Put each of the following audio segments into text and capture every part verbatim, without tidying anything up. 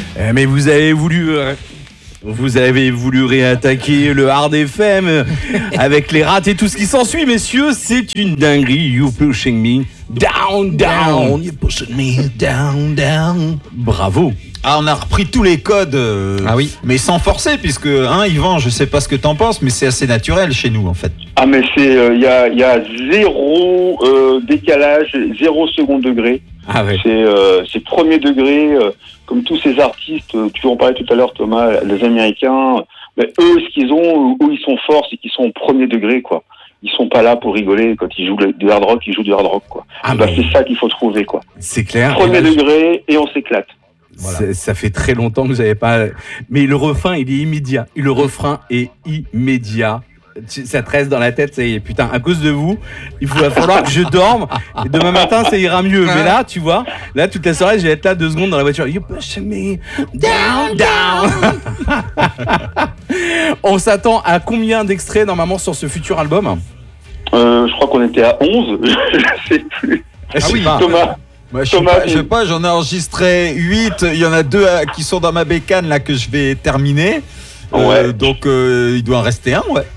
Euh, mais vous avez voulu... Euh... Vous avez voulu réattaquer le Hard F M avec les rats et tout ce qui s'ensuit, messieurs. C'est une dinguerie. You pushing me down, down. You pushing me down, down. Bravo. Ah, on a repris tous les codes, euh, ah oui, mais sans forcer, puisque, hein, Yvan, je sais pas ce que t'en penses, mais c'est assez naturel chez nous, en fait. Ah, mais c'est, il euh, y a, y a zéro euh, décalage, zéro second degré. Ah ouais. C'est, euh, c'est premier degré, euh, comme tous ces artistes. Euh, tu en parlais tout à l'heure, Thomas, les Américains. Mais eux, ce qu'ils ont, où ils sont forts, c'est qu'ils sont au premier degré, quoi. Ils sont pas là pour rigoler. Quand ils jouent du hard rock, ils jouent du hard rock, quoi. Ah bah, mais... c'est ça qu'il faut trouver, quoi. C'est clair. Premier degré et on s'éclate. Voilà. Ça fait très longtemps que vous n'avez pas. Mais le refrain, il est immédiat. Le refrain est immédiat. Ça te reste dans la tête, ça y est, putain, à cause de vous, il va falloir que je dorme. Et demain matin, ça ira mieux. Mais là, tu vois, là, toute la soirée, je vais être là deux secondes dans la voiture. You push me down, down. On s'attend à combien d'extraits normalement sur ce futur album ? euh, Je crois qu'on était à onze. Je sais plus. Ah oui, Thomas. Moi, je, sais pas, je sais pas, j'en ai enregistré huit. Il y en a deux qui sont dans ma bécane là que je vais terminer. Ouais. Euh, donc euh, il doit en rester un, ouais.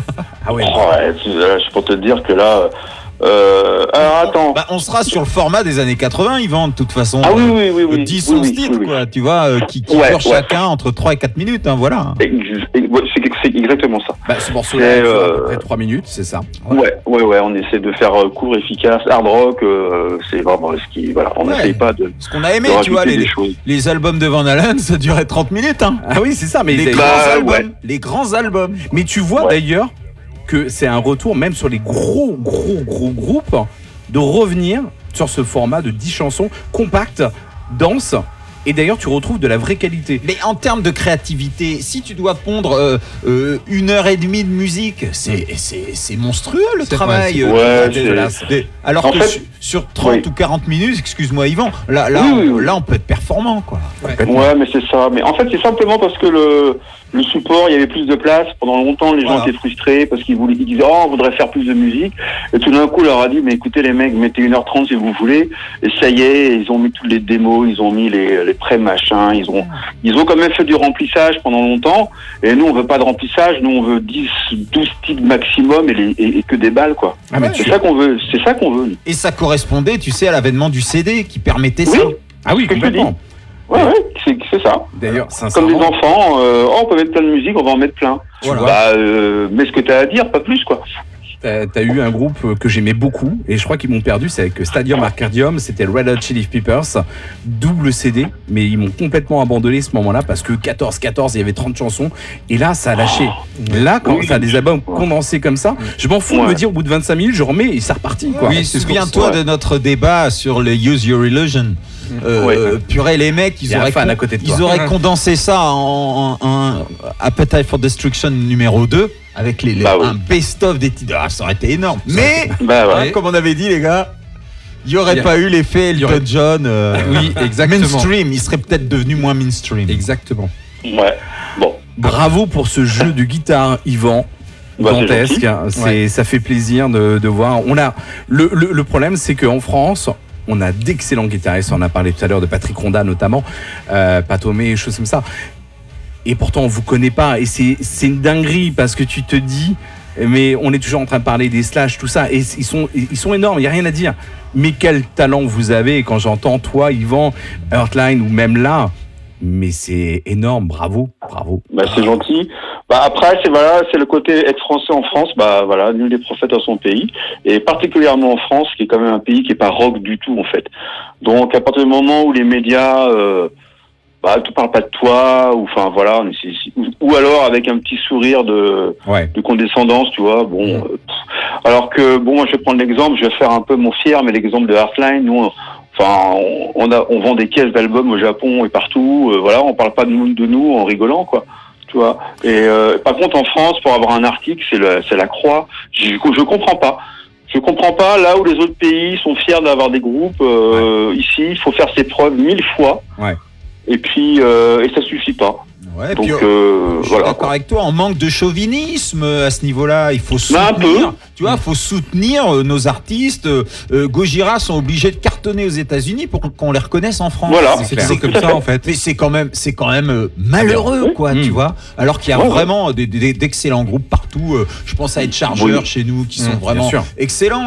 Ah ouais. Oh, ouais, je peux te dire que là. Euh, alors attends. Bah, on sera sur le format des années quatre-vingts, Yvan, de toute façon. Ah oui, oui, oui, oui. dix, oui, onze oui, titres, oui, quoi, oui. tu vois, euh, qui, qui ouais, durent ouais. chacun entre trois et quatre minutes, hein, voilà. C'est, c'est exactement ça. Bah, ce morceau-là, il fait à peu près trois minutes, c'est ça. Ouais. ouais, ouais, ouais, on essaie de faire euh, court, efficace, hard rock, euh, c'est vraiment ce qui, voilà, on n'essaye ouais. pas de. Ce qu'on a aimé, de tu vois, les, choses. les albums de Van Halen, ça durait trente minutes, hein. Ah oui, c'est ça, mais les, les grands bah, albums, ouais. les grands albums. Mais tu vois ouais. d'ailleurs que c'est un retour, même sur les gros, gros, gros groupes, de revenir sur ce format de dix chansons compactes, denses. Et d'ailleurs, tu retrouves de la vraie qualité. Mais en termes de créativité, si tu dois pondre euh, euh, une heure et demie de musique, c'est, c'est, c'est monstrueux le c'est travail. Ouais, euh, c'est, de, c'est... de, alors en que fait, sur, sur trente oui. ou quarante minutes, excuse-moi Yvan, là, là, oui, on, oui, oui. là on peut être performant, quoi. Ouais. Ouais, mais c'est ça. Mais en fait, c'est simplement parce que le, le support, il y avait plus de place. Pendant longtemps, les gens Voilà. étaient frustrés parce qu'ils voulaient, ils disaient, oh, on voudrait faire plus de musique. Et tout d'un coup, on leur a dit, mais écoutez, les mecs, mettez une heure trente si vous voulez. Et ça y est, ils ont mis toutes les démos, ils ont mis les, les pré-machins, ils ont, ils ont quand même fait du remplissage pendant longtemps. Et nous, on veut pas de remplissage. Nous, on veut dix, douze titres maximum et, les, et, et que des balles, quoi. Ah, mais C'est tu... ça qu'on veut, c'est ça qu'on veut. Et ça correspondait, tu sais, à l'avènement du C D qui permettait Oui. ça. ah oui, ce que je te complètement. Ouais, ouais, c'est, c'est ça. D'ailleurs, Comme sincèrement, des enfants, euh, oh, on peut mettre plein de musique, on va en mettre plein. Voilà. Bah, euh, mets ce que t'as à dire, pas plus, quoi. t'as, t'as eu un groupe que j'aimais beaucoup, et je crois qu'ils m'ont perdu, c'est avec Stadium Arcadium, c'était Red Hot Chili Peppers, double C D, mais ils m'ont complètement abandonné ce moment-là, parce que quatorze quatorze, il y avait trente chansons, et là, ça a lâché. Là, quand Oui. t'as des albums condensés comme ça, je m'en fous de Ouais. me dire, au bout de vingt-cinq minutes, je remets, et c'est reparti, quoi. Oui, souviens-toi ouais. de notre débat sur le Use Your Illusion. Euh, Ouais. euh, purée, les mecs, Il y ils a un auraient, fan con- à côté de toi. ils auraient condensé ça en, en, en Appetite for Destruction numéro deux avec les, les- Bah oui. un best-of des titres. Ah, ça aurait été énorme. Mais, Bah, ouais. hein, comme on avait dit, les gars, il n'y aurait Il y a- pas eu l'effet il y aurait- Elton John. euh, Oui, exactement. Mainstream, il serait peut-être devenu moins mainstream. Exactement. Ouais. Bon. Bravo pour ce jeu de guitare, Yvan. Bah, c'est Dantesque, gentil. c'est, Ouais. ça fait plaisir de, de voir. On a le, le, le problème, c'est qu'en France, on a d'excellents guitaristes. On a parlé tout à l'heure de Patrick Ronda notamment, euh, Patomé, choses comme ça. Et pourtant, on vous connaît pas. Et c'est, c'est une dinguerie parce que tu te dis, mais on est toujours en train de parler des Slash, tout ça. Et ils sont, ils sont énormes. Il y a rien à dire. Mais quel talent vous avez. Et quand j'entends toi, Yvan, Heartline ou même là, mais c'est énorme. Bravo, bravo. Bah, c'est gentil. Bah, après, c'est, voilà, c'est le côté être français en France. Bah, voilà, nul des prophètes dans son pays. Et particulièrement en France, qui est quand même un pays qui est pas rock du tout, en fait. Donc, à partir du moment où les médias, euh, bah, tu parles pas de toi, ou, enfin, voilà, on est- c'est- c'est- ou, ou alors avec un petit sourire de, Ouais. de condescendance, tu vois, bon. euh, pff. Alors que, bon, moi, je vais prendre l'exemple, je vais faire un peu mon fier, mais l'exemple de Heartline, nous, on, enfin, on, on a, on vend des caisses d'albums au Japon et partout, euh, voilà, on parle pas de nous, de nous en rigolant, quoi. Tu vois. Et euh, par contre, en France, pour avoir un article, c'est, le, c'est la croix. Je, je comprends pas. Je comprends pas. Là où les autres pays sont fiers d'avoir des groupes, euh, ici, il faut faire ses preuves mille fois. Ouais. Et puis, euh, et ça suffit pas. Ouais, Donc puis, euh, je suis voilà. d'accord avec toi, on manque de chauvinisme à ce niveau-là. Il faut Bah, un soutenir, peu. tu vois, faut soutenir euh, nos artistes. Euh, Gojira sont obligés de cartonner aux États-Unis pour qu'on les reconnaisse en France. Voilà. C'est c'est comme ça en fait. Mais c'est quand même, c'est quand même euh, malheureux, oui. quoi, Mmh. tu vois. Alors qu'il y a Ouais, ouais. vraiment des- des- d'excellents groupes partout. Euh, je pense à Ed Charger Oui. chez nous qui sont Mmh, bien vraiment sûr. excellents.